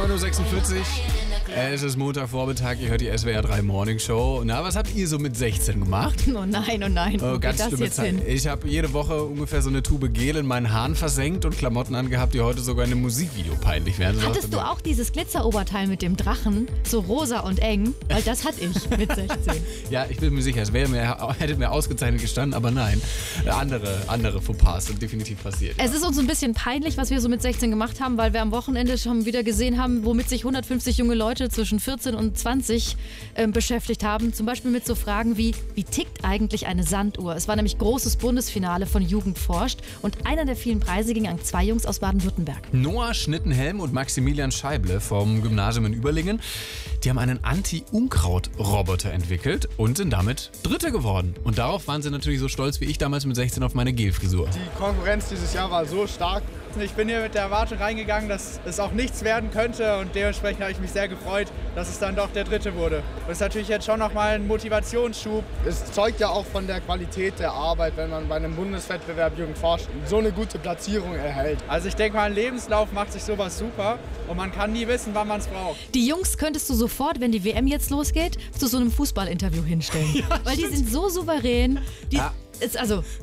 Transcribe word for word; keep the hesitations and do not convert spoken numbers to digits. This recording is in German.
neun Uhr sechsundvierzig. Es ist Montagvormittag, ihr hört die S W R drei Morning Show. Na, was habt ihr so mit sechzehn gemacht? Oh nein, oh nein, wo Oh, geht ganz das schlimme jetzt Zeit. hin? Ich habe jede Woche ungefähr so eine Tube Gel in meinen Haaren versenkt und Klamotten angehabt, die heute sogar in einem Musikvideo peinlich werden. Hattest du auch dieses Glitzeroberteil mit dem Drachen, so rosa und eng? Weil das hatte ich mit sechzehn. Ja, ich bin mir sicher, es wäre mir, hätte mir ausgezeichnet gestanden, aber nein. Andere, andere Fauxpas sind definitiv passiert. Es ist uns ein bisschen peinlich, was wir so mit sechzehn gemacht haben, weil wir am Wochenende schon wieder gesehen haben, womit sich hundertfünfzig junge Leute zwischen vierzehn und zwanzig äh, beschäftigt haben. Zum Beispiel mit so Fragen wie, wie tickt eigentlich eine Sanduhr? Es war nämlich großes Bundesfinale von Jugend forscht und einer der vielen Preise ging an zwei Jungs aus Baden-Württemberg. Noah Schnittenhelm und Maximilian Scheible vom Gymnasium in Überlingen, die haben einen Anti-Unkraut-Roboter entwickelt und sind damit Dritte geworden. Und darauf waren sie natürlich so stolz wie ich damals mit sechzehn auf meine Gel-Frisur. Die Konkurrenz dieses Jahr war so stark. Ich bin hier mit der Erwartung reingegangen, dass es auch nichts werden könnte und dementsprechend habe ich mich sehr gefreut, dass es dann doch der Dritte wurde. Das ist natürlich jetzt schon nochmal ein Motivationsschub. Es zeugt ja auch von der Qualität der Arbeit, wenn man bei einem Bundeswettbewerb Jugend forscht so eine gute Platzierung erhält. Also ich denke mal, ein Lebenslauf macht sich sowas super und man kann nie wissen, wann man es braucht. Die Jungs könntest du sofort, wenn die W M jetzt losgeht, zu so einem Fußballinterview hinstellen. Ja, weil die sind so souverän. Die, Ja. ist also